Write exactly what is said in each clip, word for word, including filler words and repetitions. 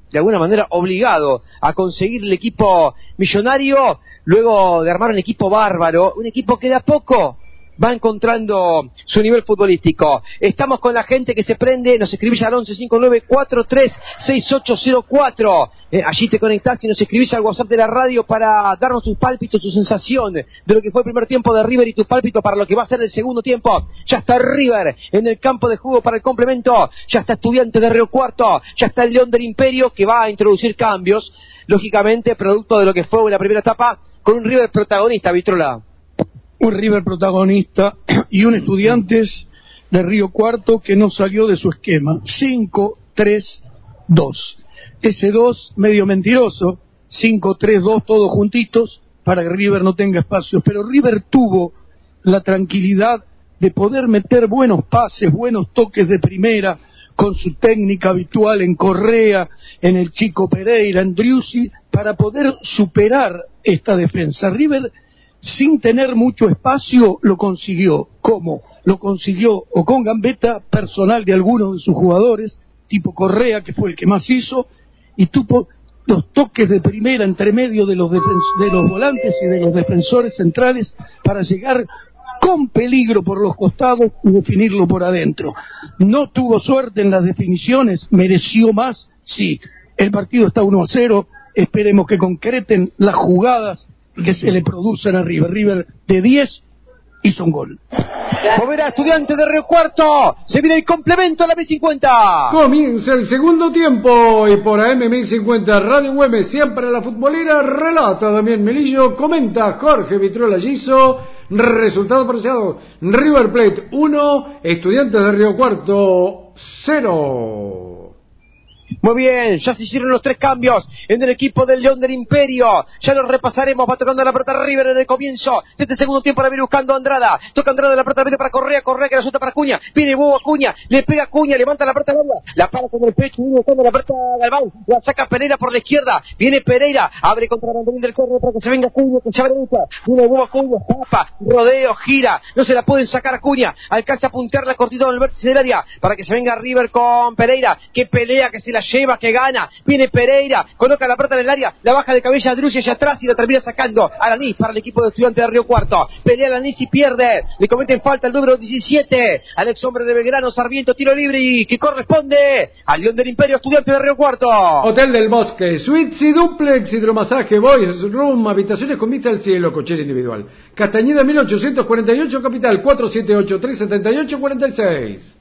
de alguna manera obligado a conseguir el equipo millonario, luego de armar un equipo bárbaro, un equipo que de a poco va encontrando su nivel futbolístico. Estamos con la gente que se prende, nos escribís al once cinco nueve cuatro tres seis ocho cero cuatro, eh, allí te conectás y nos escribís al WhatsApp de la radio para darnos tus pálpitos, tu sensación de lo que fue el primer tiempo de River y tu pálpito para lo que va a ser el segundo tiempo. Ya está River en el campo de juego para el complemento, ya está Estudiantes de Río Cuarto, ya está el León del Imperio que va a introducir cambios, lógicamente producto de lo que fue la primera etapa, con un River protagonista, Vitrola. Un River protagonista y un Estudiantes de Río Cuarto que no salió de su esquema. cinco tres dos. Ese dos medio mentiroso, cinco tres dos todos juntitos, para que River no tenga espacio. Pero River tuvo la tranquilidad de poder meter buenos pases, buenos toques de primera, con su técnica habitual en Correa, en el Chico Pereira, en Driussi, para poder superar esta defensa. River, sin tener mucho espacio, lo consiguió. ¿Cómo? Lo consiguió o con gambeta personal de algunos de sus jugadores, tipo Correa, que fue el que más hizo, y tuvo los toques de primera entre medio de los, de los volantes y de los defensores centrales para llegar con peligro por los costados y definirlo por adentro. No tuvo suerte en las definiciones, mereció más, sí. El partido está uno a cero, esperemos que concreten las jugadas que se le producen a River. River de diez hizo un gol. Moverá Estudiantes de Río Cuarto, se viene el complemento a la mil cincuenta. Comienza el segundo tiempo y por A M mil cincuenta Radio Güemes, siempre la futbolera, relata Damián Melillo, comenta Jorge Vitrola Giso, resultado apreciado, River Plate uno, Estudiantes de Río Cuarto cero. Muy bien, ya se hicieron los tres cambios en el equipo del León del Imperio. Ya los repasaremos, va tocando la pelota River en el comienzo de este segundo tiempo, la viene buscando Andrada. Toca Andrada la pelota, la mete para Correa, Correa que la suelta para Acuña. Viene Bobo Acuña, le pega Acuña, levanta la pelota larga, la para con el pecho, viene buscando la pelota Galván, la saca Pereira por la izquierda. Viene Pereira, abre contra Banderín del Corre para que se venga Acuña, que se abre derecha. Viene Bobo Acuña, tapa, rodeo, gira, no se la pueden sacar Acuña. Alcanza a puntearla cortito en el vértice del área para que se venga River con Pereira, que pelea, que se la lleva, que gana, viene Pereira, coloca la pelota en el área, la baja de cabeza a Driussi hacia atrás y la termina sacando Alanis para el equipo de Estudiantes de Río Cuarto. Pelea Alanis y pierde, le cometen falta el número diecisiete, al ex hombre de Belgrano, Sarmiento, tiro libre y que corresponde al León del Imperio, Estudiantes de Río Cuarto. Hotel del Bosque, suites y duplex, hidromasaje, boys room, habitaciones con vista al cielo, cochera individual. Castañeda mil ochocientos cuarenta y ocho, Capital, cuatro siete ocho tres siete ocho cuatro seis.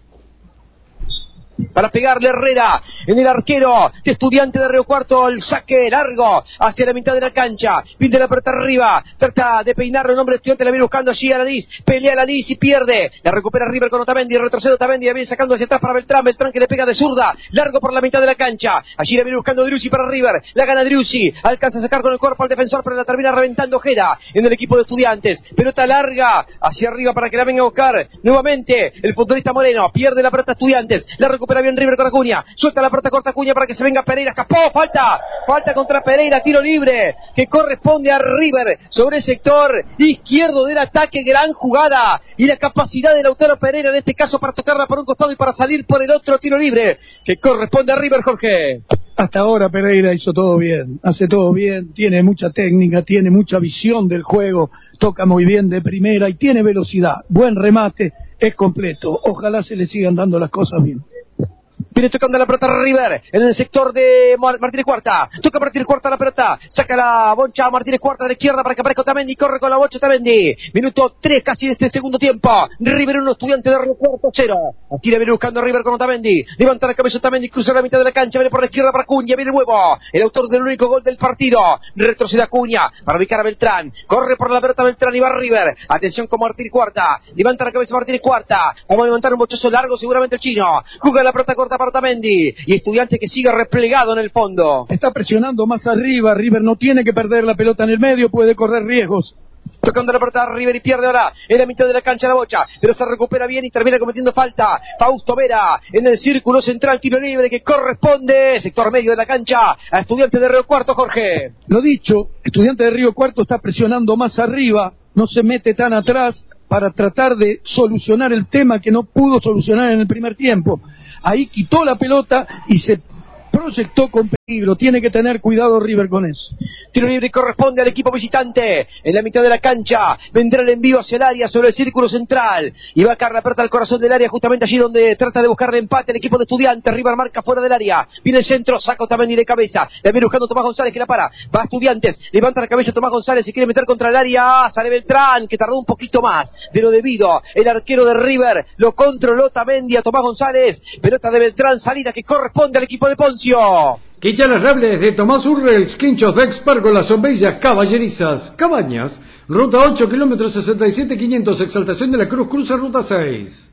Para pegarle Herrera en el arquero de Estudiantes de Río Cuarto, el saque largo hacia la mitad de la cancha, pide la pelota arriba, trata de peinarlo el hombre de Estudiantes, la viene buscando allí a Alanis, pelea Alanis y pierde, la recupera River con Otamendi, retrocede Otamendi, la viene sacando hacia atrás para Beltrán, Beltrán que le pega de zurda, largo por la mitad de la cancha, allí la viene buscando Driussi para River, la gana Driussi, alcanza a sacar con el cuerpo al defensor, pero la termina reventando Ojeda en el equipo de Estudiantes, pelota larga hacia arriba para que la venga a buscar nuevamente el futbolista Moreno, pierde la pelota Estudiantes, la recupera bien River con Acuña, suelta la pelota corta Acuña para que se venga Pereira, escapó, falta, falta contra Pereira, tiro libre que corresponde a River sobre el sector izquierdo del ataque, gran jugada y la capacidad de Lautaro Pereira en este caso para tocarla por un costado y para salir por el otro, tiro libre que corresponde a River. Jorge, hasta ahora Pereira hizo todo bien, hace todo bien, tiene mucha técnica, tiene mucha visión del juego, toca muy bien de primera y tiene velocidad, buen remate, es completo, ojalá se le sigan dando las cosas bien. Viene tocando la pelota River en el sector de Martínez Cuarta, toca Martínez Cuarta la pelota, saca la boncha a Martínez Cuarta de la izquierda para que aparezca Otamendi, corre con la boncha Otamendi, minuto tres casi de este segundo tiempo, River uno, Estudiante de Río Cuarto cero, aquí le viene buscando River con Otamendi, levanta la cabeza Otamendi, cruza la mitad de la cancha, viene por la izquierda para Acuña, viene el huevo, el autor del único gol del partido, retrocede Acuña para ubicar a Beltrán, corre por la pelota Beltrán y va River, atención con Martínez Cuarta, levanta la cabeza Martínez Cuarta, vamos a levantar un bochazo largo seguramente el chino, juega la pelota corta para Otamendi y Estudiantes que sigue replegado en el fondo. Está presionando más arriba, River no tiene que perder la pelota en el medio, puede correr riesgos. Tocando la pelota a River y pierde ahora en la mitad de la cancha la bocha, pero se recupera bien y termina cometiendo falta. Fausto Vera en el círculo central, tiro libre que corresponde, sector medio de la cancha, a Estudiantes de Río Cuarto. Jorge, lo dicho, Estudiantes de Río Cuarto está presionando más arriba, no se mete tan atrás para tratar de solucionar el tema que no pudo solucionar en el primer tiempo. Ahí quitó la pelota y se proyectó con peligro. Tiene que tener cuidado River con eso. Tiro libre corresponde al equipo visitante. En la mitad de la cancha vendrá el envío hacia el área sobre el círculo central. Y va a caer la pelota al corazón del área, justamente allí donde trata de buscar el empate el equipo de Estudiantes. River marca fuera del área. Viene el centro, saca Otamendi de cabeza. La viene buscando Tomás González que la para. Va a Estudiantes, levanta la cabeza Tomás González y quiere meter contra el área. Sale Beltrán, que tardó un poquito más de lo debido. El arquero de River lo controló Otamendi a Tomás González. Pelota de Beltrán, salida que corresponde al equipo de Poncio. Quichalas Rables de Tomás Urrels, quinchos de Expert con las sombrillas caballerizas. Cabañas, ruta ocho, kilómetros sesenta y siete quinientos, Exaltación de la Cruz, cruza ruta seis.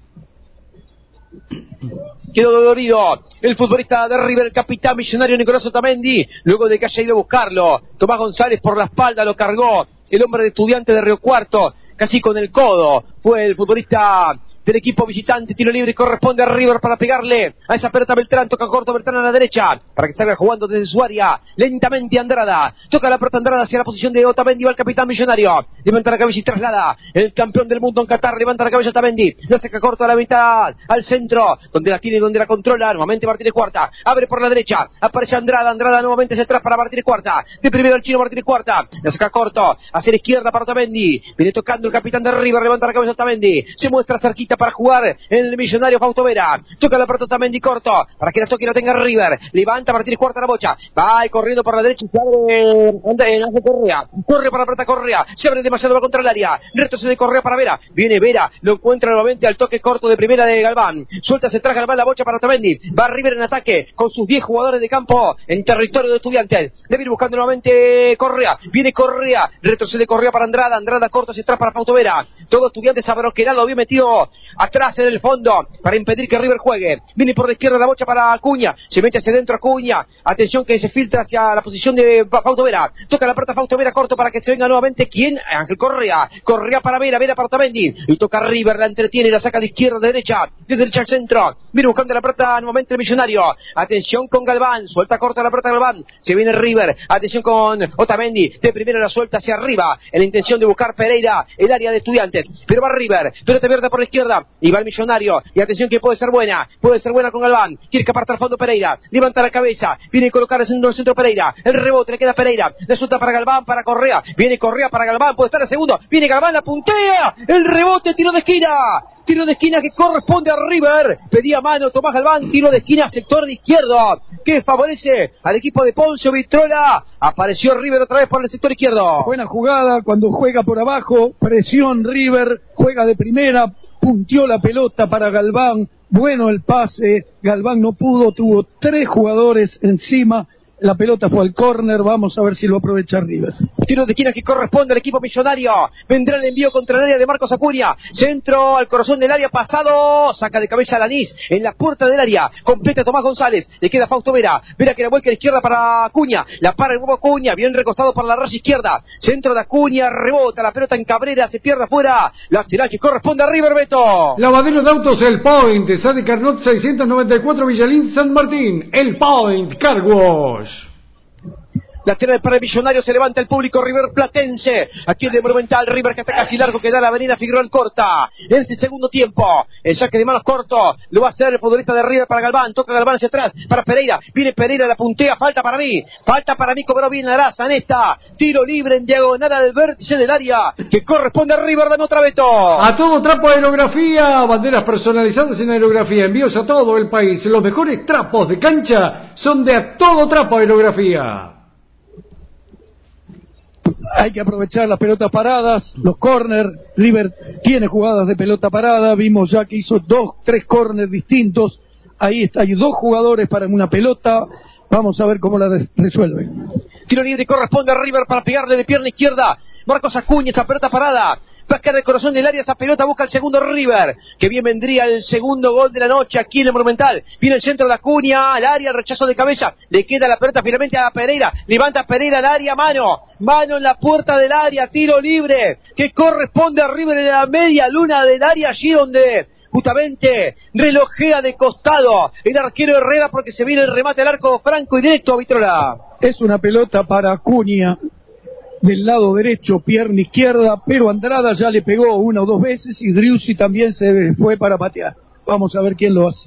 Quedó dolorido el futbolista de River, el capitán millonario Nicolás Otamendi, luego de que haya ido a buscarlo. Tomás González por la espalda lo cargó el hombre de Estudiantes de Río Cuarto, casi con el codo. Fue el futbolista del equipo visitante. Tiro libre corresponde a River para pegarle a esa pelota. Beltrán, toca corto Beltrán a la derecha para que salga jugando desde su área lentamente Andrada, toca la pelota Andrada hacia la posición de Otamendi. Va el capitán millonario, levanta la cabeza y traslada el campeón del mundo en Qatar. Levanta la cabeza Otamendi, la saca corto a la mitad, al centro, donde la tiene, donde la controla nuevamente Martínez Cuarta, abre por la derecha, aparece Andrada, Andrada nuevamente hacia atrás para Martínez Cuarta, de primero el chino Martínez Cuarta, la saca corto hacia la izquierda para Otamendi, viene tocando el capitán de River, levanta la cabeza Otamendi, se muestra cerquita para jugar el millonario Fausto Vera, toca la pelota Otamendi corto, para que la toque y la tenga River, levanta Martínez Cuarta la bocha, va corriendo por la derecha y se abre Ángel Correa, corre para la pelota Correa, se abre demasiado, va contra el área, retrocede de Correa para Vera, viene Vera, lo encuentra nuevamente al toque corto de primera de Galván, suelta, se traga Galván la bocha para Otamendi, va River en ataque, con sus diez jugadores de campo, en territorio de Estudiantes, debe ir buscando nuevamente Correa, viene Correa, retrocede Correa para Andrada, Andrada corto hacia atrás para Fausto Vera, todo Estudiantes abroquelado, bien metido atrás en el fondo, para impedir que River juegue, viene por la izquierda la bocha para Acuña, se mete hacia adentro Acuña, atención que se filtra hacia la posición de Fausto Vera, toca la pelota Fausto Vera corto para que se venga nuevamente, ¿quién? Ángel Correa, Correa para Vera, Vera para Otamendi, y toca River, la entretiene, la saca de izquierda a derecha, de derecha al centro, viene buscando la pelota nuevamente el millonario, atención con Galván, suelta corta la pelota Galván, se viene River, atención con Otamendi, de primera la suelta hacia arriba, en la intención de buscar Pereira, el área de Estudiantes, pero va River, pero te pierde por la izquierda, y va el millonario, y atención que puede ser buena, puede ser buena con Galván, quiere escapar al fondo Pereira, levanta la cabeza, viene a colocar el centro, el centro Pereira, el rebote le queda a Pereira, le suelta para Galván, para Correa, viene Correa para Galván, puede estar el segundo, viene Galván, la puntea, el rebote, tiro de esquina, tiro de esquina que corresponde a River, pedía mano Tomás Galván, tiro de esquina, sector de izquierdo, que favorece al equipo de Poncio Vitrola, apareció River otra vez por el sector izquierdo. Buena jugada cuando juega por abajo, presión River, juega de primera, punteó la pelota para Galván, bueno el pase, Galván no pudo, tuvo tres jugadores encima, la pelota fue al córner, vamos a ver si lo aprovecha River. Tiro de esquina que corresponde al equipo millonario, vendrá el envío contra el área de Marcos Acuña, centro al corazón del área, pasado, saca de cabeza a Lanís, en la puerta del área, completa Tomás González, le queda Fausto Vera, Vera que la vuelca a la izquierda para Acuña, la para el huevo Acuña, bien recostado para la raza izquierda, centro de Acuña, rebota la pelota en Cabrera, se pierde afuera, lateral que corresponde a River, Beto. Lavadero de autos El Point, Sade Carnot seiscientos noventa y cuatro, Villalín San Martín, El Point Car Wash. Lateral para el millonario, se levanta el público River Platense, aquí en el Monumental, River que está casi largo, que da la avenida Figueroa corta, en este segundo tiempo, el saque de manos corto, lo va a hacer el futbolista de River para Galván, toca Galván hacia atrás, para Pereira, viene Pereira, la puntea, falta para mí, falta para mí, cobró bien Araza en esta, tiro libre en diagonal al vértice del área, que corresponde a River, dame otra Beto. A todo trapo aerografía, banderas personalizadas en aerografía, envíos a todo el país, los mejores trapos de cancha son de A Todo Trapo Aerografía. Hay que aprovechar las pelotas paradas, los córner. River tiene jugadas de pelota parada, vimos ya que hizo dos, tres córner distintos. Ahí está, hay dos jugadores para una pelota. Vamos a ver cómo la resuelve. Tiro libre corresponde a River para pegarle de pierna izquierda. Marcos Acuña, esta pelota parada. Va a caer el corazón del área, esa pelota busca el segundo River, que bien vendría el segundo gol de la noche aquí en el Monumental. Viene el centro de Acuña, al área, el rechazo de cabeza, le queda la pelota finalmente a Pereira, levanta Pereira al área, mano, mano en la puerta del área, tiro libre, que corresponde a River en la media luna del área, allí donde justamente relojea de costado el arquero Herrera, porque se viene el remate al arco franco y directo a Vitrola. Es una pelota para Acuña, del lado derecho, pierna izquierda, pero Andrada ya le pegó una o dos veces y Driussi también se fue para patear. Vamos a ver quién lo hace.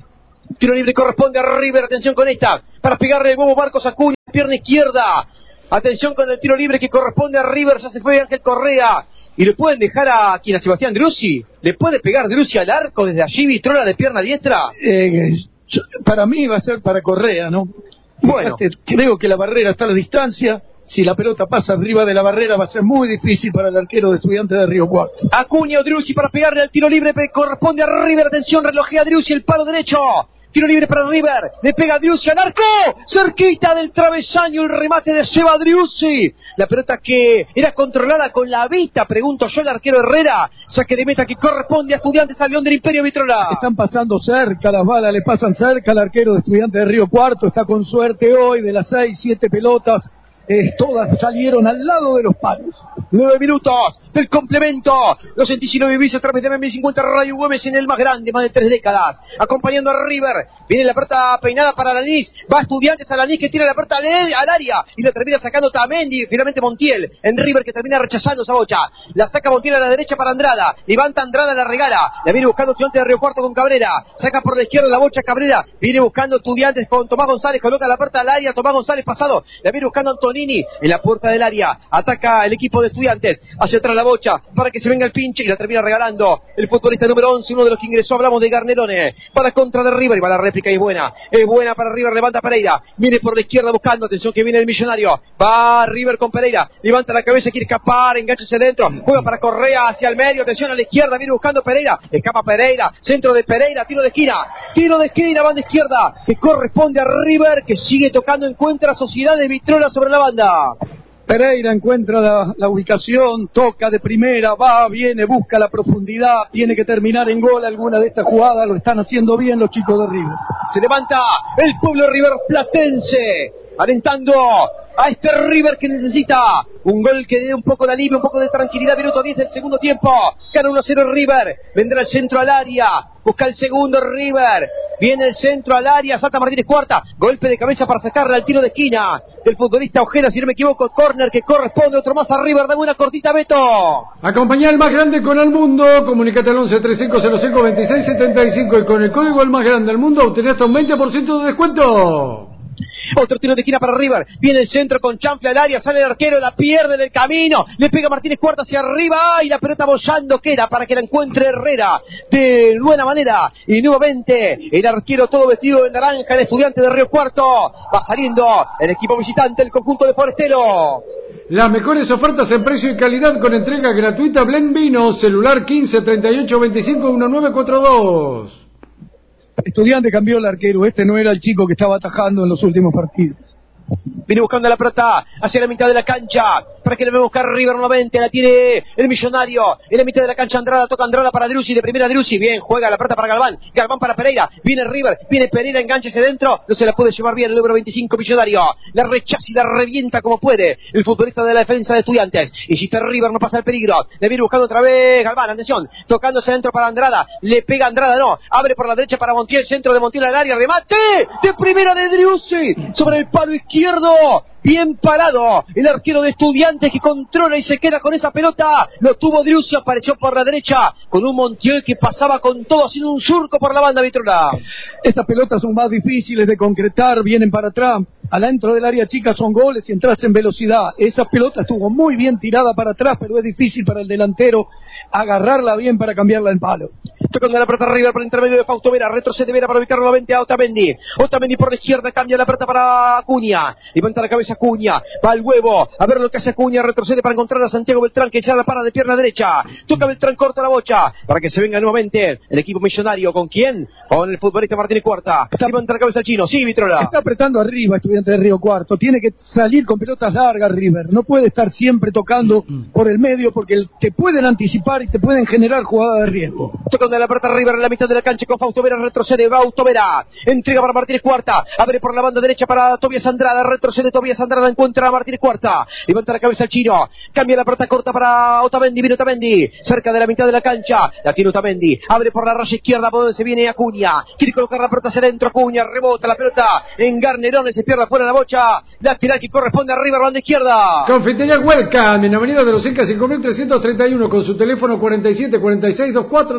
Tiro libre corresponde a River. Atención con esta. Para pegarle el huevo Marcos Acuña. Pierna izquierda. Atención con el tiro libre que corresponde a River. Ya se fue Ángel Correa. Y le pueden dejar a quien, a Sebastián Driussi. ¿Le puede pegar Driussi al arco desde allí? Vitrola de pierna diestra. Eh, yo, para mí va a ser para Correa, ¿no? Bueno. Fíjate, creo que la barrera está a la distancia. Si la pelota pasa arriba de la barrera va a ser muy difícil para el arquero de Estudiantes de Río Cuarto. Acuña o Driussi para pegarle al tiro libre. Corresponde a River. Atención, relojea Driussi el palo derecho. Tiro libre para River. Le pega Driussi al arco. Cerquita del travesaño el remate de Seba Driussi. La pelota que era controlada con la vista, pregunto yo, el arquero Herrera. Saque de meta que corresponde a Estudiantes al León del Imperio Vitrola. Están pasando cerca, las balas le pasan cerca al arquero de Estudiantes de Río Cuarto. Está con suerte hoy de las seis, siete pelotas. Eh, todas salieron al lado de los palos. Nueve minutos del complemento. Los sentís y lo vivís a través de M M cincuenta Radio Güemes en el más grande, más de tres décadas. Acompañando a River. Viene la pelota peinada para Lanís. Va Estudiantes a Lanís que tira la pelota al área. Y la termina sacando Tamendi. Finalmente Montiel. En River que termina rechazando esa bocha. La saca Montiel a la derecha para Andrada. Levanta Andrada, la regala. La viene buscando Estudiantes de Río Cuarto con Cabrera. Saca por la izquierda la bocha Cabrera. Viene buscando Estudiantes con Tomás González. Coloca la pelota al área. Tomás González pasado. La viene buscando Antonio en la puerta del área, ataca el equipo de Estudiantes, hacia atrás la bocha, para que se venga el pinche y la termina regalando el futbolista número once, uno de los que ingresó, hablamos de Garnerone, para contra de River, y va la réplica y es buena, es buena para River, levanta Pereira, viene por la izquierda buscando, atención que viene el millonario, va River con Pereira, levanta la cabeza, quiere escapar, engancha dentro, juega para Correa hacia el medio, atención a la izquierda, viene buscando Pereira, escapa Pereira, centro de Pereira, tiro de esquina, tiro de esquina, banda izquierda, que corresponde a River, que sigue tocando, encuentra Sociedad de Vitrola sobre la banda. Pereira encuentra la, la ubicación, toca de primera, va, viene, busca la profundidad, tiene que terminar en gol alguna de estas jugadas, lo están haciendo bien los chicos de River. Se levanta el pueblo River Platense, alentando a este River que necesita un gol que dé un poco de alivio, un poco de tranquilidad. Minuto diez del segundo tiempo, gana uno a cero River, vendrá el centro al área, busca el segundo River, viene el centro al área, salta Martínez Cuarta, golpe de cabeza para sacarle al tiro de esquina del futbolista Ojeda, si no me equivoco, córner que corresponde, otro más a River, dame una cortita, Beto. Acompañá al más grande con el mundo, comunicate al once treinta y cinco cero cinco veintiséis setenta y cinco y con el código el más grande del mundo obtenés hasta un veinte por ciento de descuento. Otro tiro de esquina para River, viene el centro con chanfle al área, sale el arquero, la pierde en el camino, le pega Martínez Cuarta hacia arriba y la pelota bollando queda para que la encuentre Herrera de buena manera y nuevamente el arquero todo vestido de naranja, el Estudiante de Río Cuarto, va saliendo el equipo visitante, el conjunto de Forestero. Las mejores ofertas en precio y calidad con entrega gratuita. Blend Vino, celular quince treinta y ocho veinticinco diecinueve cuarenta y dos. Estudiante cambió el arquero, este no era el chico que estaba atajando en los últimos partidos. Viene buscando la pelota hacia la mitad de la cancha para que le va a buscar River nuevamente, la tiene el millonario en la mitad de la cancha. Andrada, toca Andrada para Driussi, de primera Driussi, bien, juega la pelota para Galván, Galván para Pereira, viene River, viene Pereira, engánchese dentro, no se la puede llevar bien el número veinticinco millonario, la rechaza y la revienta como puede el futbolista de la defensa de Estudiantes. Insiste River, no pasa el peligro, le viene buscando otra vez Galván, atención, tocándose dentro para Andrada, le pega Andrada, no, abre por la derecha para Montiel, centro de Montiel al área, remate de primera de Driussi sobre el palo izquierdo. Bien parado el arquero de Estudiantes que controla y se queda con esa pelota. Lo tuvo Driussi, apareció por la derecha con un Montiel que pasaba con todo haciendo un surco por la banda vitrola. Esas pelotas son más difíciles de concretar, vienen para atrás. Adentro del área chica son goles y entras en velocidad. Esa pelota estuvo muy bien tirada para atrás, pero es difícil para el delantero agarrarla bien para cambiarla en palo. Tocando la pelota arriba por el intermedio de Fausto Vera, retrocede Vera para ubicar nuevamente a Otamendi. Otamendi por la izquierda, cambia la pelota para Acuña, levanta la cabeza Acuña, va al huevo, a ver lo que hace Acuña, retrocede para encontrar a Santiago Beltrán que ya la para de pierna derecha, toca Beltrán, corta la bocha, para que se venga nuevamente el equipo millonario. ¿Con quién? Con el futbolista Martínez Cuarta. Está levanta la cabeza el chino, sí, Vitrola. Está apretando arriba Estudiante de Río Cuarto, tiene que salir con pelotas largas River, no puede estar siempre tocando por el medio porque te pueden anticipar y te pueden generar jugadas de riesgo. Tocando la pelota River en la mitad de la cancha con Fausto Vera, retrocede, va Fausto Vera, entrega para Martínez Cuarta, abre por la banda derecha para Tobias Andrada, retrocede Tobias Andrada, encuentra a Martínez Cuarta, levanta la cabeza el chino, cambia la pelota corta para Otamendi, viene Otamendi, cerca de la mitad de la cancha, la tiene Otamendi, abre por la raya izquierda, por donde se viene Acuña, quiere colocar la pelota hacia adentro, Acuña, rebota la pelota en Garnerone, se pierde fuera la bocha, lateral que corresponde a River, banda izquierda. Confitería Welcome, en Avenida de los Incas cinco mil trescientos treinta y uno, con su teléfono cuarenta y siete cuarenta y seis veinticuatro treinta y dos,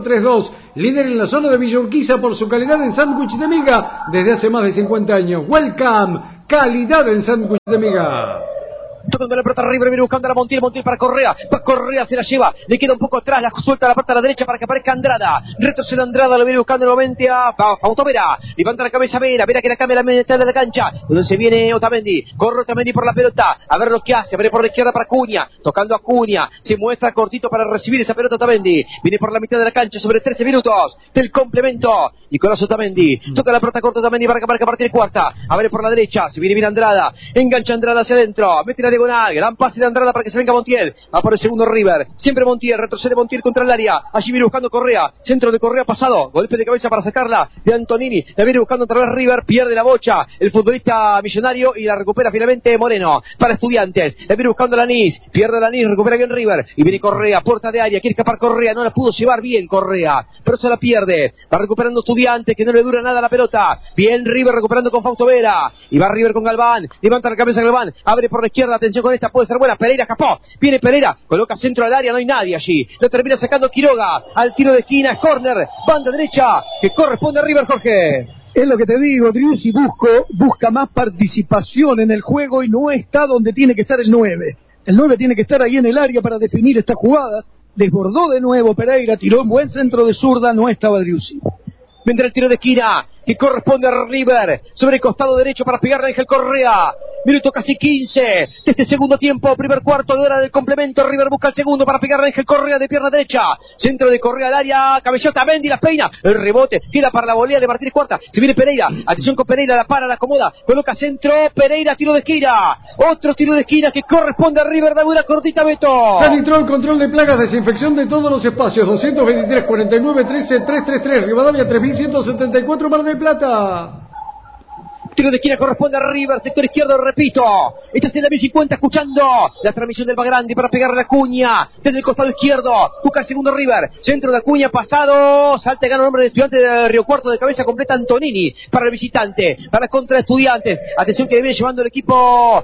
Sándwichos, líder en la zona de Villa Urquiza por su calidad en sándwich de miga desde hace más de cincuenta años. Welcome, calidad en sándwich de miga. Tocando la pelota River, viene buscando a la Montiel, Montiel para Correa, va Correa, se la lleva, le queda un poco atrás, la suelta a la parte a la derecha para que aparezca Andrada, retrocede Andrada, lo viene buscando nuevamente a Fausto Vera, levanta la cabeza Vera, Vera que la cambia a la mitad de la cancha, donde se viene Otamendi, corre Otamendi por la pelota, a ver lo que hace, abre por la izquierda para Acuña, tocando a Acuña, se muestra cortito para recibir esa pelota Otamendi, viene por la mitad de la cancha sobre trece minutos del complemento, Nicolás Otamendi, toca la pelota corta Otamendi para que marca a partir de cuarta, abre por la derecha, se viene bien Andrada, engancha Andrada hacia adentro, mete la diagonal, gran pase de Andrada para que se venga Montiel, va por el segundo River, siempre Montiel, retrocede Montiel contra el área, allí viene buscando Correa, centro de Correa pasado, golpe de cabeza para sacarla de Antonini, la viene buscando otra vez River, pierde la bocha, el futbolista millonario y la recupera finalmente Moreno, para Estudiantes, la viene buscando Lanís, pierde Lanís, recupera bien River, y viene Correa, puerta de área, quiere escapar Correa, no la pudo llevar bien Correa, pero se la pierde, va recuperando Estudiantes, que no le dura nada la pelota, bien River recuperando con Fausto Vera, y va River con Galván, levanta la cabeza Galván, abre por la izquierda, atención con esta, puede ser buena, Pereira escapó, viene Pereira, coloca centro al área, no hay nadie allí, lo termina sacando Quiroga, al tiro de esquina, es córner, banda derecha, que corresponde a River, Jorge. Es lo que te digo, Driussi busco, busca más participación en el juego y no está donde tiene que estar el nueve. El nueve tiene que estar ahí en el área para definir estas jugadas, desbordó de nuevo Pereira, tiró un buen centro de zurda, no estaba Driussi. Vendrá el tiro de esquina, que corresponde a River, sobre el costado derecho para pegarle a Ángel Correa. Minuto casi quince de este segundo tiempo, primer cuarto de hora del complemento. River busca el segundo para pegarle a Ángel Correa de pierna derecha. Centro de Correa al área, cabellota, Mendy la peina. El rebote, tira para la volea de Martínez Cuarta. Se viene Pereira, atención con Pereira, la para, la acomoda. Coloca centro, Pereira, tiro de esquina. Otro tiro de esquina que corresponde a River, da una cortita, Beto. Sanitrol, control de plagas, desinfección de todos los espacios. doscientos veintitrés, cuarenta y nueve, trece, trescientos treinta y tres. Rivadavia tres mil ciento setenta y cuatro, Mar del Plata. Tiro de esquina corresponde a River, sector izquierdo, repito. Esta es en la mil cincuenta, escuchando la transmisión del Bagrandi para pegarle a Acuña desde el costado izquierdo. Busca el segundo River, centro de Acuña, pasado, salta y gana el nombre de Estudiante de Río Cuarto, de cabeza completa Antonini para el visitante, para la contra de Estudiantes. Atención que viene llevando el equipo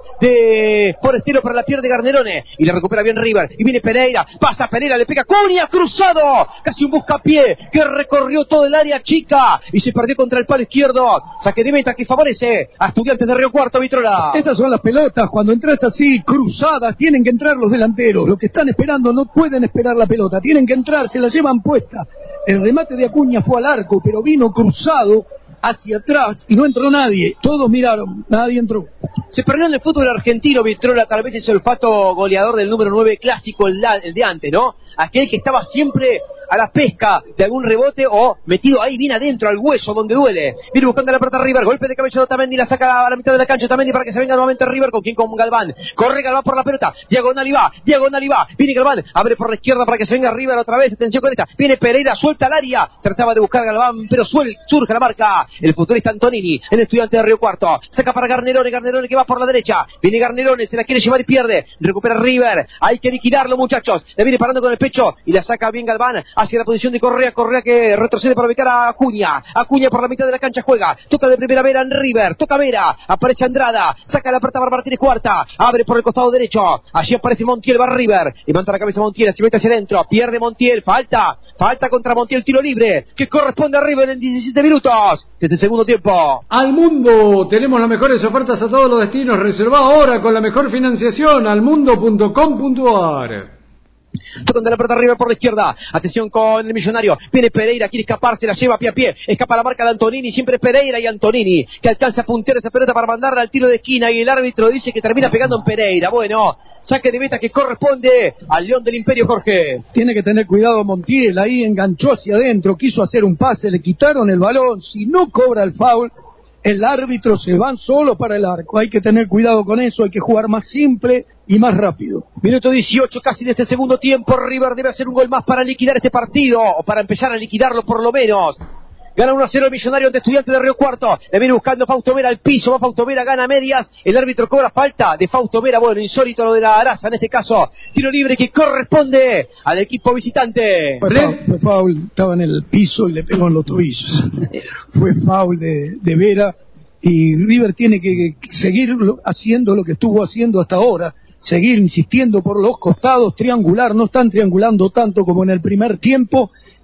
de Forestero para la pierde de Garnerone y la recupera bien River. Y viene Pereira, pasa Pereira, le pega Acuña, cruzado, casi un buscapié que recorrió todo el área chica y se perdió contra el palo izquierdo. Saque de meta que favorece a Estudiantes de Río Cuarto, Vitrola. Estas son las pelotas, cuando entras así, cruzadas, tienen que entrar los delanteros. Los que están esperando no pueden esperar la pelota, tienen que entrar, se la llevan puesta. El remate de Acuña fue al arco, pero vino cruzado hacia atrás y no entró nadie. Todos miraron, nadie entró. Se perdió en el fútbol argentino, Vitrola, tal vez ese olfato goleador del número nueve clásico, el, el de antes, ¿no? Aquel que estaba siempre a la pesca de algún rebote o metido ahí bien adentro al hueso donde duele. Viene buscando la pelota River, golpe de cabeza de Otamendi, la saca a la mitad de la cancha Otamendi para que se venga nuevamente River, con quien, con Galván. Corre Galván por la pelota, diagonal y va, diagonal y va, viene Galván, abre por la izquierda para que se venga River otra vez, atención con esta, viene Pereira, suelta al área, trataba de buscar Galván, pero suel, surge la marca, el futbolista Antonini, el Estudiante de Río Cuarto, saca para Garnerone, Garnerone que va por la derecha, viene Garnerone, se la quiere llevar y pierde, recupera River, hay que liquidarlo, muchachos, le viene parando con el pecho y la saca bien Galván hacia la posición de Correa, Correa que retrocede para ubicar a Acuña, Acuña por la mitad de la cancha juega, toca de primera Vera en River, toca Vera, aparece Andrada, saca la pelota para Martínez Cuarta, abre por el costado derecho, allí aparece Montiel, va River, levanta la cabeza Montiel, se mete hacia adentro, pierde Montiel, falta, falta contra Montiel, tiro libre, que corresponde a River en diecisiete minutos, desde el segundo tiempo. Al mundo, tenemos las mejores ofertas a todos los destinos, reserva ahora con la mejor financiación, almundo punto com punto a r. Tocando la pelota arriba por la izquierda, atención con el millonario, viene Pereira, quiere escaparse, la lleva pie a pie, escapa la marca de Antonini, siempre Pereira y Antonini, que alcanza a puntear esa pelota para mandarla al tiro de esquina y el árbitro dice que termina pegando en Pereira. Bueno, saque de meta que corresponde al León del Imperio, Jorge. Tiene que tener cuidado Montiel, ahí enganchó hacia adentro, quiso hacer un pase, le quitaron el balón, si no cobra el foul, el árbitro se van solo para el arco, hay que tener cuidado con eso, hay que jugar más simple y más rápido. Minuto dieciocho casi de este segundo tiempo, River debe hacer un gol más para liquidar este partido, o para empezar a liquidarlo por lo menos. Gana uno a cero el Millonario ante Estudiantes de Río Cuarto. Le viene buscando Fausto Vera al piso. Va Fausto Vera, gana medias. El árbitro cobra falta de Fausto Vera. Bueno, insólito lo de la Araza en este caso. Tiro libre que corresponde al equipo visitante. Fue foul, fue foul, estaba en el piso y le pegó en los tobillos. Fue foul de, de Vera. Y River tiene que seguir haciendo lo que estuvo haciendo hasta ahora. Seguir insistiendo por los costados, triangular. No están triangulando tanto como en el primer tiempo.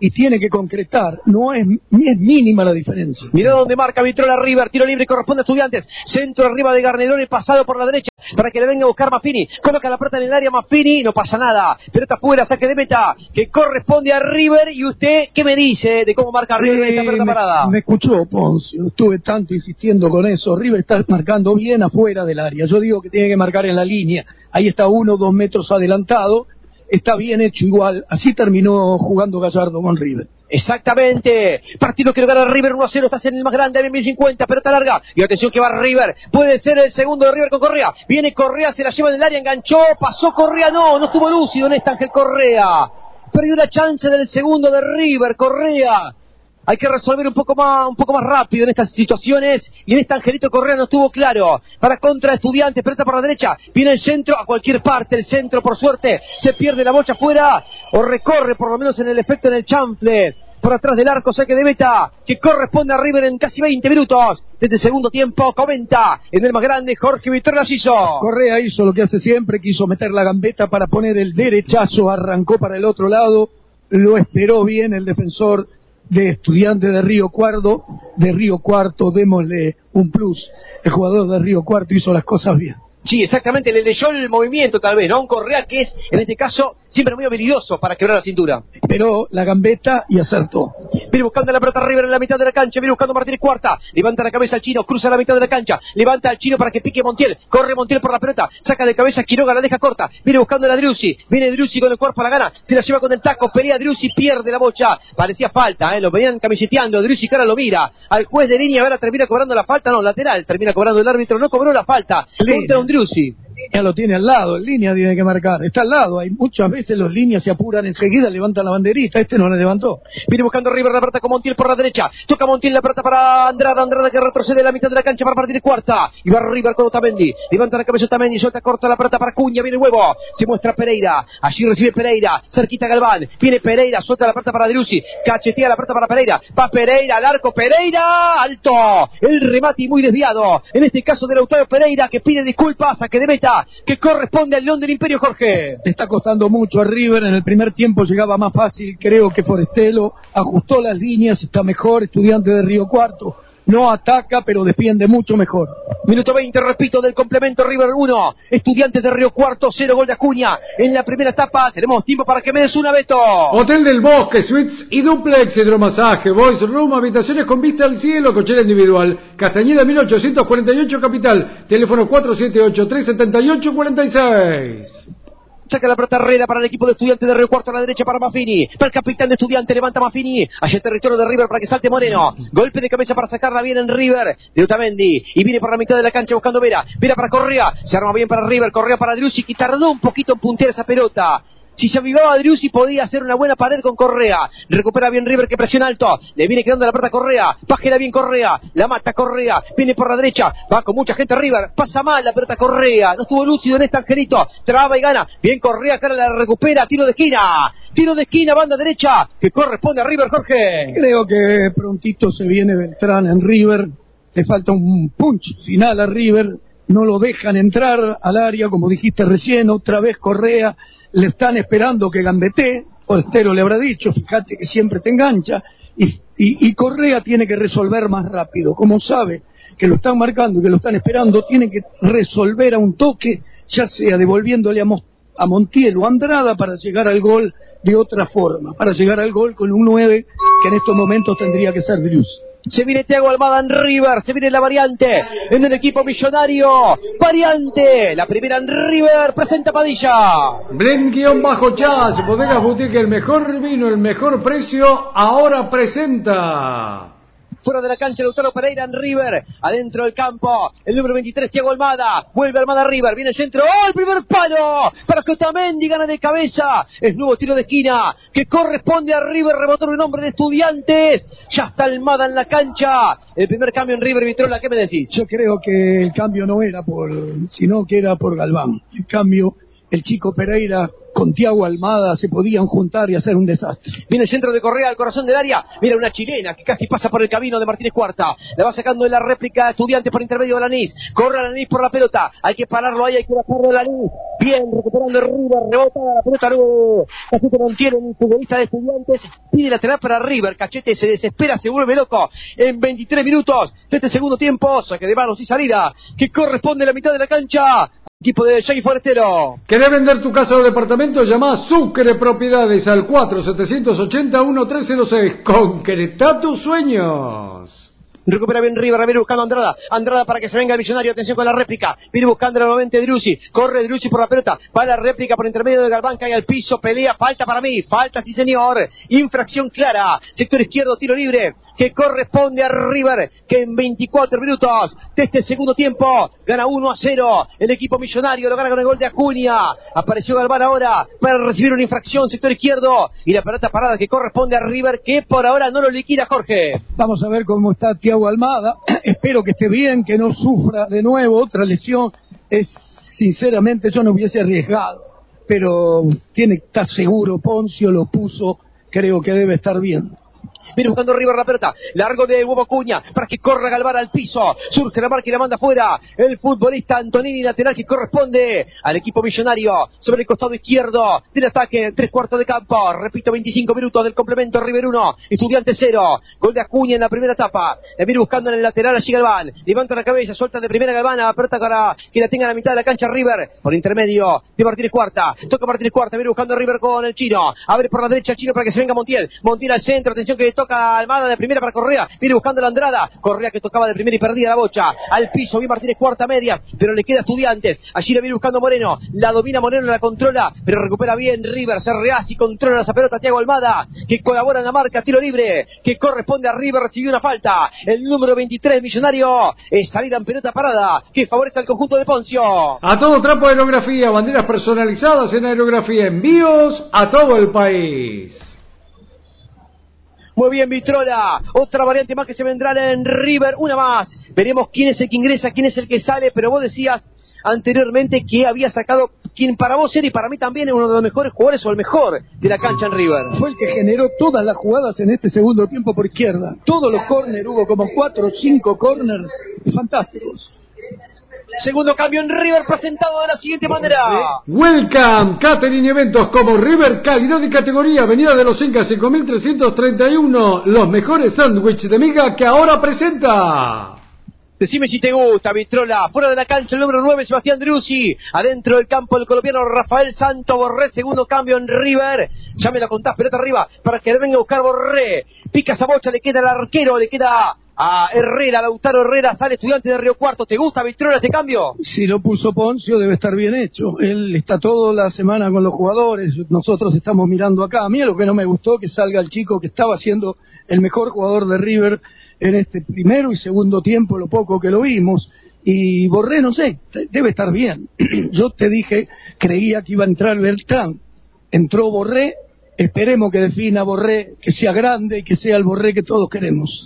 y tiene que concretar. No es, ni es mínima la diferencia. Mirá dónde marca Vitrola River, tiro libre corresponde a Estudiantes, centro arriba de Garnedón, pasado por la derecha para que le venga a buscar Maffini, coloca la pelota en el área Maffini, no pasa nada, pelota fuera, saque de meta, que corresponde a River. Y usted, ¿qué me dice de cómo marca River esta pelota parada? Me, me escuchó Poncio, estuve tanto insistiendo con eso. River está marcando bien afuera del área, yo digo que tiene que marcar en la línea, ahí está uno, dos metros adelantado. Está bien hecho igual, así terminó jugando Gallardo con River. Exactamente, partido que lo gana River uno a cero, estás en el más grande, M mil cincuenta, pelota larga, y atención que va River, puede ser el segundo de River con Correa, viene Correa, se la lleva en el área, enganchó, pasó Correa, no, no estuvo lúcido en esta Ángel Correa, perdió la chance del segundo de River, Correa. Hay que resolver un poco más un poco más rápido en estas situaciones, y en esta Angelito Correa no estuvo claro. Para contra Estudiantes, pelota por la derecha, viene el centro a cualquier parte, el centro por suerte, se pierde la bocha afuera, o recorre por lo menos en el efecto en el chanfle, por atrás del arco, saque de meta, que corresponde a River en casi veinte minutos. Desde el segundo tiempo, comenta en el más grande Jorge Vitrola Giso. Correa hizo lo que hace siempre, quiso meter la gambeta para poner el derechazo, arrancó para el otro lado, lo esperó bien el defensor de Estudiantes de Río Cuarto, de Río Cuarto, démosle un plus. El jugador de Río Cuarto hizo las cosas bien. Sí, exactamente, le leyó el movimiento tal vez, ¿no? Un Correa que es, en este caso, siempre muy habilidoso para quebrar la cintura. Pero la gambeta y acertó. Viene buscando la pelota River en la mitad de la cancha, viene buscando Martínez Cuarta, levanta la cabeza al chino, cruza la mitad de la cancha, levanta al chino para que pique Montiel, corre Montiel por la pelota, saca de cabeza Quiroga, la deja corta, viene buscando la Driussi, viene Driussi con el cuerpo a la gana, se la lleva con el taco, pelea Driussi, pierde la bocha, parecía falta, ¿eh? Lo venían camiseteando, Driussi cara lo mira, al juez de línea ahora termina cobrando la falta, no, lateral, termina cobrando el árbitro, no cobró la falta, contra un Driussi. Ya lo tiene al lado, en línea tiene que marcar, está al lado, hay muchas veces los líneas se apuran enseguida, levantan la banderita, este no la levantó. Viene buscando River la pelota con Montiel por la derecha, toca Montiel la pelota para Andrada, Andrada que retrocede la mitad de la cancha para partir cuarta, y va River con Otamendi, levanta la cabeza Otamendi, suelta corta la pelota para Cuña, viene el huevo, se muestra Pereira, allí recibe Pereira, cerquita Galván, viene Pereira, suelta la pelota para Driussi, cachetea la pelota para Pereira, va Pereira al arco, Pereira, alto, el remate y muy desviado, en este caso de Lautaro Pereira que pide disculpas, saque de meta, que corresponde al León del Imperio, Jorge. Le está costando mucho a River, en el primer tiempo llegaba más fácil, creo que Forestelo ajustó las líneas, está mejor, Estudiante de Río Cuarto, no ataca pero defiende mucho mejor. Minuto veinte, repito, del complemento, River uno, Estudiantes de Río Cuarto cero, gol de Acuña en la primera etapa. Tenemos tiempo para que me des una, Beto. Hotel del Bosque, suites y duplex, hidromasaje, voice room, habitaciones con vista al cielo, cochera individual, Castañeda mil ochocientos cuarenta y ocho, Capital, teléfono cuatro siete ocho, tres siete ocho, cuatro seis. Saca la pelota Herrera para el equipo de Estudiantes de Río Cuarto a la derecha para Maffini. Para el capitán de Estudiantes, levanta Maffini. Allá el territorio de River para que salte Moreno. Golpe de cabeza para sacarla bien en River de Otamendi. Y viene por la mitad de la cancha buscando Vera. Vera para Correa. Se arma bien para River. Correa para Driussi, que tardó un poquito en puntear esa pelota. Si se avivaba Driussi podía hacer una buena pared con Correa. Recupera bien River, que presiona alto. Le viene quedando la pelota a Correa. Bájela bien Correa. La mata Correa. Viene por la derecha. Va con mucha gente River. Pasa mal la pelota Correa. No estuvo lúcido en este Angelito. Traba y gana. Bien Correa, cara la recupera. Tiro de esquina. Tiro de esquina, banda derecha. Que corresponde a River, Jorge. Creo que prontito se viene Beltrán en River. Le falta un punch final a River. No lo dejan entrar al área, como dijiste recién. Otra vez Correa. Le están esperando que gambetee, Forestero le habrá dicho, fíjate que siempre te engancha, y, y, y Correa tiene que resolver más rápido, como sabe que lo están marcando y que lo están esperando, tiene que resolver a un toque, ya sea devolviéndole a, Mo, a Montiel o Andrada para llegar al gol de otra forma, para llegar al gol con un nueve que en estos momentos tendría que ser Driussi. Se viene Thiago Almada en River, se viene la variante en el equipo millonario. Variante, la primera en River, presenta Padilla. Blend-Jazz, Bodegas Boutique, el mejor vino, el mejor precio, ahora presenta. Fuera de la cancha, Lautaro Pereira en River. Adentro del campo, el número veintitrés, Thiago Almada. Vuelve Almada a River, viene el centro. ¡Oh, el primer palo! Para que Otamendi gana de cabeza. Es nuevo tiro de esquina que corresponde a River. Rebotó el nombre de Estudiantes. Ya está Almada en la cancha. El primer cambio en River, Vitrola, ¿qué me decís? Yo creo que el cambio no era por, sino que era por Galván. El cambio el chico Pereira con Thiago Almada se podían juntar y hacer un desastre. Viene el centro de Correa al corazón del área. Mira una chilena que casi pasa por el camino de Martínez Cuarta. La va sacando en la réplica Estudiantes por intermedio de Lanís. Corre Lanís por la pelota. Hay que pararlo ahí, hay que bajarlo Lanís. Bien, recuperando el River. Rebota la pelota. Luego Cachete mantiene el futbolista de Estudiantes. Pide lateral para River. Cachete se desespera, se vuelve loco. En veintitrés minutos de este segundo tiempo. Saque de manos y salida que corresponde a la mitad de la cancha. Equipo de Jackie Forestero. ¿Querés vender tu casa o departamento? Llama a Sucre Propiedades al cuatro siete ocho cero uno tres cero seis. Concreta tus sueños. Recupera bien River, viene buscando a Andrada. Andrada para que se venga el Millonario. Atención con la réplica. Viene buscando nuevamente Driussi. Corre Driussi por la pelota. Va la réplica por intermedio de Galván. Cae al piso. Pelea. Falta para mí. Falta, sí señor. Infracción clara. Sector izquierdo. Tiro libre. Que corresponde a River. Que en veinticuatro minutos de este segundo tiempo gana uno a cero. El equipo Millonario lo gana con el gol de Acuña. Apareció Galván ahora para recibir una infracción. Sector izquierdo. Y la pelota parada que corresponde a River. Que por ahora no lo liquida Jorge. Vamos a ver cómo está Thiago Almada. Espero que esté bien, que no sufra de nuevo otra lesión. Es, sinceramente, yo no hubiese arriesgado, pero tiene que estar seguro. Poncio lo puso, creo que debe estar bien. Viene buscando River la pelota, largo de Huevo Acuña, para que corra Galván al piso, surge la marca y la manda afuera, el futbolista Antonini, lateral que corresponde al equipo Millonario, sobre el costado izquierdo del ataque, tres cuartos de campo, repito, veinticinco minutos del complemento, River uno, Estudiantes cero, gol de Acuña en la primera etapa, la viene buscando en el lateral allí Galván, levanta la cabeza, suelta de primera Galván, a la pelota para que la tenga a la mitad de la cancha River, por intermedio de Martínez Cuarta, toca Martínez Cuarta, viene buscando River con el Chino, abre por la derecha el Chino para que se venga Montiel, Montiel al centro, atención que toca Almada de primera para Correa, viene buscando la Andrada, Correa que tocaba de primera y perdía la bocha, al piso, bien Martínez Cuarta medias, pero le queda Estudiantes, allí le viene buscando Moreno, la domina Moreno, la controla, pero recupera bien River, se rehace y controla esa pelota Thiago Almada, que colabora en la marca, tiro libre, que corresponde a River, recibió una falta, el número veintitrés Millonario, es salida en pelota parada, que favorece al conjunto de Poncio. A todo trapo de aerografía, banderas personalizadas en aerografía, envíos a todo el país. Muy bien Vitrola, otra variante más que se vendrá en River, una más, veremos quién es el que ingresa, quién es el que sale, pero vos decías anteriormente que había sacado quien para vos era y para mí también es uno de los mejores jugadores o el mejor de la cancha en River. Fue el que generó todas las jugadas en este segundo tiempo por izquierda, todos los córner, hubo como cuatro o cinco córner fantásticos. Segundo cambio en River presentado de la siguiente manera. Welcome, catering y eventos como River, calidad y categoría, Avenida de los Incas cinco mil trescientos treinta y uno, los mejores sándwiches de miga que ahora presenta. Decime si te gusta, Vitrola. Fuera de la cancha el número nueve, Sebastián Driussi. Adentro del campo el colombiano Rafael Santo Borré. Segundo cambio en River. Ya me la contás, pelota arriba para que venga a buscar Borré. Pica esa bocha, le queda al arquero, le queda a Herrera, Lautaro Herrera, sale Estudiante de Río Cuarto. ¿Te gusta, Vitrola, este cambio? Si lo puso Poncio debe estar bien hecho. Él está toda la semana con los jugadores, nosotros estamos mirando acá. A mí lo que no me gustó que salga el chico que estaba siendo el mejor jugador de River en este primero y segundo tiempo, lo poco que lo vimos. Y Borré, no sé, debe estar bien. Yo te dije, creía que iba a entrar Beltrán. Entró Borré, esperemos que defina Borré, que sea grande y que sea el Borré que todos queremos.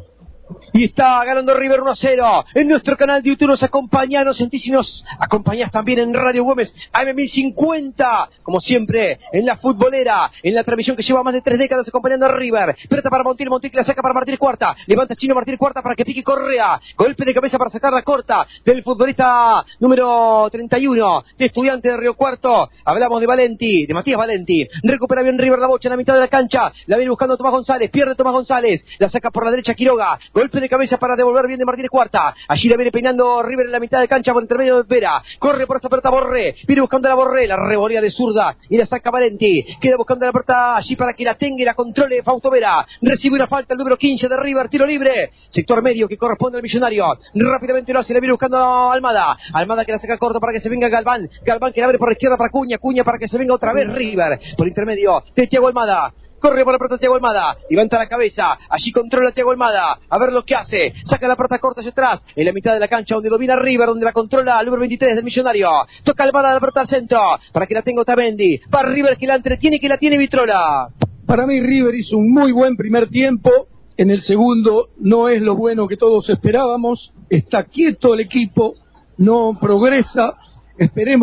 Y está ganando River uno a cero. En nuestro canal de YouTube nos acompañan, nos sentís y nos acompañás también en Radio Güemes A M mil cincuenta, como siempre, en la futbolera, en la transmisión que lleva más de tres décadas acompañando a River. Pelota para Montiel, Montiel que la saca para Martínez Cuarta, levanta Chino Martínez Cuarta para que pique Correa, golpe de cabeza para sacar la corta del futbolista número treinta y uno de Estudiante de Río Cuarto. Hablamos de Valenti, de Matías Valenti. Recupera bien River la bocha en la mitad de la cancha, la viene buscando Tomás González, pierde Tomás González, la saca por la derecha Quiroga, golpe de cabeza para devolver bien de Martínez Cuarta. Allí la viene peinando River en la mitad de cancha por intermedio de Vera. Corre por esa pelota Borré. Viene buscando a la Borré. La revolea de zurda y la saca Valenti. Queda buscando la pelota allí para que la tenga y la controle Fausto Vera. Recibe una falta el número quince de River. Tiro libre. Sector medio que corresponde al Millonario. Rápidamente lo hace. La viene buscando a Almada. Almada que la saca corto para que se venga Galván. Galván que la abre por la izquierda para Cuña. Cuña para que se venga otra vez River. Por intermedio de Thiago Almada. Corre por la pelota Thiago Almada, levanta la cabeza, allí controla Thiago Almada, a ver lo que hace, saca la pelota corta hacia atrás, en la mitad de la cancha donde domina River, donde la controla el número veintitrés del Millonario, toca Almada la pelota al centro, para que la tenga Otamendi, va River que la entretiene y que la tiene Vitrola. Para mí River hizo un muy buen primer tiempo, en el segundo no es lo bueno que todos esperábamos, está quieto el equipo, no progresa, esperemos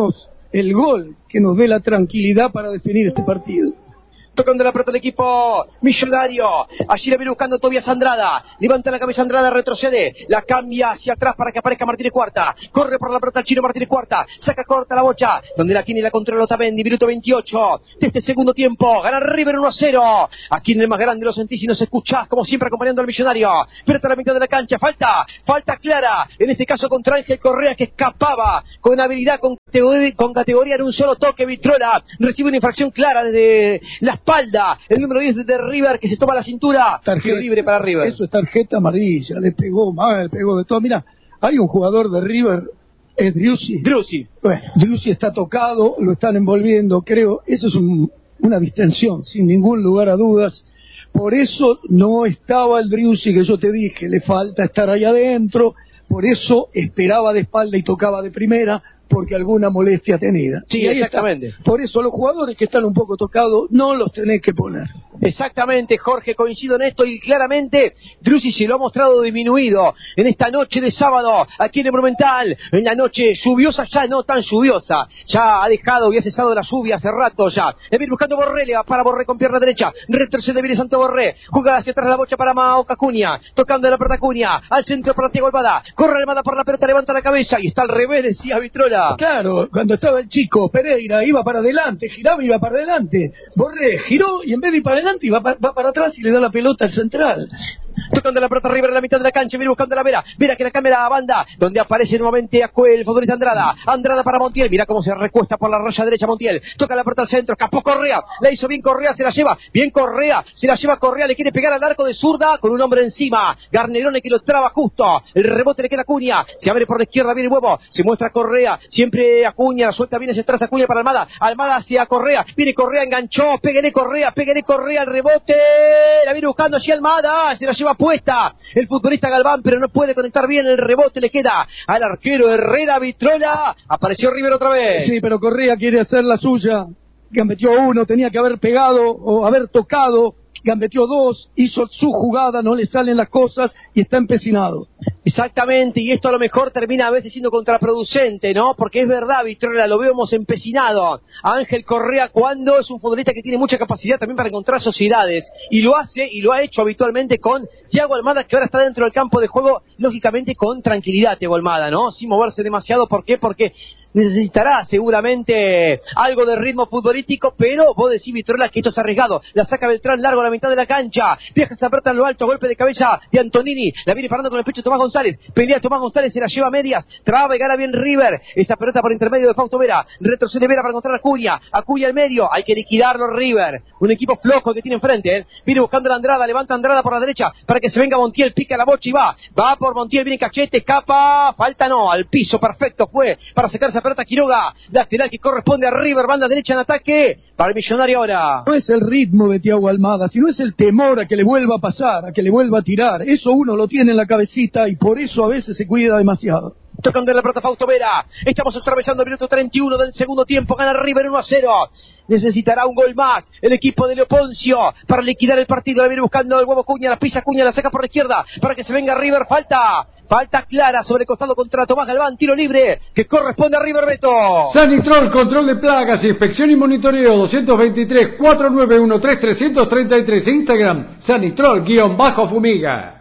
el gol que nos dé la tranquilidad para definir este partido. Tocando la pelota el equipo millonario. Allí la viene buscando Tobias Andrada. Levanta la cabeza Andrada, retrocede. La cambia hacia atrás para que aparezca Martínez Cuarta. Corre por la pelota el chino Martínez Cuarta. Saca corta la bocha. Donde la tiene y la controla Otamendi. Minuto veintiocho de este segundo tiempo. Gana River uno a cero. Aquí en el más grande lo sentís y nos escuchás, como siempre, acompañando al millonario. Pero a la mitad de la cancha. Falta. Falta clara. En este caso contra Ángel Correa, que escapaba con habilidad, con categoría, con categoría en un solo toque. Vitrola recibe una infracción clara desde la espalda, el número diez de River, que se toma la cintura. Tarjeta libre para River. Eso es tarjeta amarilla, le pegó mal, le pegó de todo. Mira, hay un jugador de River, es Driussi. Driussi. Bueno, Driussi está tocado, lo están envolviendo, creo. Eso es un, una distensión, sin ningún lugar a dudas. Por eso no estaba el Driussi que yo te dije, le falta estar ahí adentro. Por eso esperaba de espalda y tocaba de primera, porque alguna molestia tenida. Sí, exactamente. Está. Por eso los jugadores que están un poco tocados no los tenés que poner. Exactamente, Jorge, coincido en esto y claramente Driussi se lo ha mostrado disminuido en esta noche de sábado, aquí en el Monumental, en la noche lluviosa, ya no tan lluviosa, ya ha dejado y ha cesado la lluvia hace rato ya. Le viene buscando Borré, le va para Borré con pierna derecha, retrocede, viene Santo Borré, juega hacia atrás la bocha para Maoca Acuña, tocando la pelota Acuña, al centro para Thiago Almada, corre Almada por la pelota, levanta la cabeza y está al revés, decía Vitrola. Claro, cuando estaba el chico Pereira iba para adelante, giraba y iba para adelante. Borré giró y en vez de ir para adelante iba pa- va para atrás y le da la pelota al central. Tocando la pelota River en la mitad de la cancha, viene buscando la Vera, Vera que la cambia a la banda, donde aparece nuevamente el futbolista Andrada, Andrada para Montiel, mira cómo se recuesta por la raya derecha Montiel, toca la pelota al centro, escapó Correa, la hizo bien Correa, se la lleva, bien Correa, se la lleva Correa, le quiere pegar al arco de zurda con un hombre encima, Garnerone que lo traba justo, el rebote le queda a Acuña, se abre por la izquierda, viene el huevo, se muestra Correa, siempre Acuña, suelta bien hacia atrás Acuña para Almada, Almada hacia Correa, viene Correa, enganchó, pégale Correa, pégale Correa, el rebote, la viene buscando allí Almada, se la lleva puesta el futbolista Galván, pero no puede conectar bien el rebote, le queda al arquero Herrera. Vitrola, apareció River otra vez. Sí, pero Correa quiere hacer la suya, gambeteó uno, tenía que haber pegado o haber tocado, gambeteó dos, hizo su jugada, no le salen las cosas y está empecinado. Exactamente, y esto a lo mejor termina a veces siendo contraproducente, ¿no? Porque es verdad, Vitrola, lo vemos empecinado a Ángel Correa cuando es un futbolista que tiene mucha capacidad también para encontrar sociedades, y lo hace y lo ha hecho habitualmente con Thiago Almada, que ahora está dentro del campo de juego, lógicamente con tranquilidad Thiago Almada, ¿no? Sin moverse demasiado. ¿Por qué? Porque necesitará seguramente algo de ritmo futbolístico, pero vos decís, Vitrola, que esto es arriesgado. La saca Beltrán largo a la mitad de la cancha, viaja esa pelota en lo alto, golpe de cabeza de Antonini, la viene parando con el pecho Tomás González, pelea Tomás González, se la lleva a medias, traba y gana bien River, esa pelota por intermedio de Fausto Vera, retrocede Vera para encontrar a Acuña, Acuña al medio, hay que liquidarlo River, un equipo flojo que tiene enfrente, ¿eh? Viene buscando a Andrada, levanta Andrada por la derecha, para que se venga Montiel, pica la bocha y va, va por Montiel, viene Cachete, escapa, falta no, al piso, perfecto fue, para sacarse pelota Quiroga, lateral que corresponde a River, banda derecha en ataque para el millonario ahora. No es el ritmo de Thiago Almada, sino es el temor a que le vuelva a pasar, a que le vuelva a tirar. Eso uno lo tiene en la cabecita y por eso a veces se cuida demasiado. Tocando la pelota Fausto Vera, estamos atravesando el minuto treinta y uno del segundo tiempo, gana River uno a cero. Necesitará un gol más el equipo de Leoponcio para liquidar el partido. Le viene buscando el huevo Cuña, la pisa Cuña, la saca por la izquierda para que se venga River. Falta, falta clara sobre el costado contra Tomás Galván, tiro libre que corresponde a River. Beto. Sanitrol, control de plagas, inspección y monitoreo. Doscientos veintitrés, cuatrocientos noventa y uno, trescientos treinta y tres. Instagram, Sanitrol, guión bajo fumiga.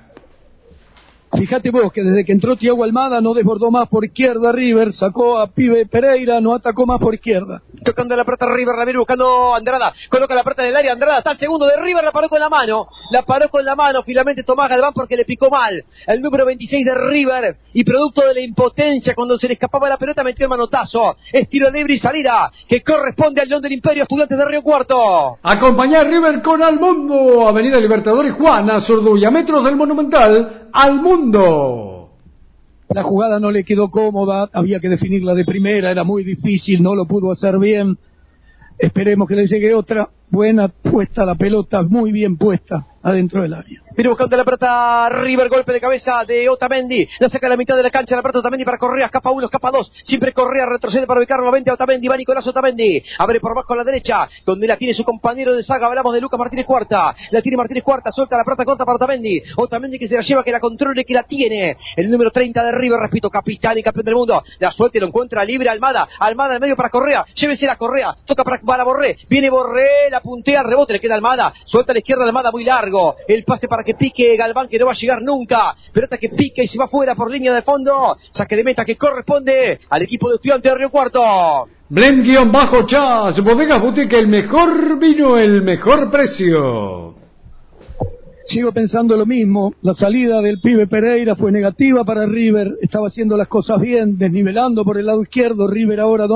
Fíjate vos que desde que entró Thiago Almada no desbordó más por izquierda River, sacó a Pibe Pereira, no atacó más por izquierda. Tocando la pelota River, la viene buscando Andrada, coloca la pelota en el área, Andrada está al segundo de River, la paró con la mano, la paró con la mano finalmente Tomás Galván porque le picó mal el número veintiséis de River y producto de la impotencia cuando se le escapaba la pelota metió el manotazo, es tiro libre y salida que corresponde al León del Imperio, Estudiantes de Río Cuarto. Acompañar River con Al Mundo, Avenida Libertadores Juana Zurduya, metros del Monumental, Al Mundo. La jugada no le quedó cómoda, había que definirla de primera, era muy difícil, no lo pudo hacer bien. Esperemos que le llegue otra. Buena puesta la pelota, muy bien puesta. adentro del área. Viene buscando la pelota River, golpe de cabeza de Otamendi, la saca a la mitad de la cancha, la pelota Otamendi para Correa, escapa uno, escapa dos, siempre Correa retrocede para ubicar nuevamente a Otamendi, va Nicolás Otamendi, abre por abajo a la derecha, donde la tiene su compañero de saga, hablamos de Lucas Martínez Cuarta, la tiene Martínez Cuarta, suelta la pelota corta para Otamendi, Otamendi que se la lleva, que la controle, que la tiene, el número treinta de River, repito, capitán y campeón del mundo, la suelta y lo encuentra libre Almada, Almada en medio para Correa, llévese la Correa, toca para, para Borré, viene Borré, la puntea, el rebote, le queda Almada, suelta a la izquierda Almada muy largo, el pase para que pique Galván, que no va a llegar nunca, pelota que pica y se va fuera por línea de fondo, saque de meta que corresponde al equipo de Estudiantes de Río Cuarto. Blend-Chas, Bodegas Boutique, el mejor vino, el mejor precio. Sigo pensando lo mismo, la salida del pibe Pereira fue negativa para River, estaba haciendo las cosas bien, desnivelando por el lado izquierdo, River ahora